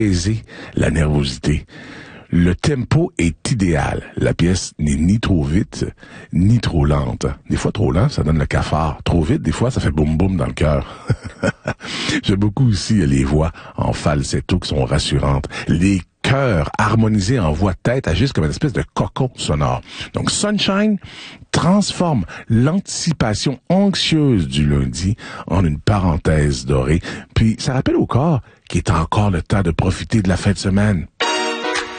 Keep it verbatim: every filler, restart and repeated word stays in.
apaiser la nervosité. Le tempo est idéal. La pièce n'est ni trop vite, ni trop lente. Des fois, trop lent, ça donne le cafard. Trop vite, des fois, ça fait boum boum dans le cœur. J'aime beaucoup aussi les voix en falsetto qui sont rassurantes. Les chœurs harmonisés en voix de tête agissent comme une espèce de cocon sonore. Donc, Sunshine transforme l'anticipation anxieuse du lundi en une parenthèse dorée. Puis, ça rappelle au corps qu'il est encore le temps de profiter de la fin de semaine.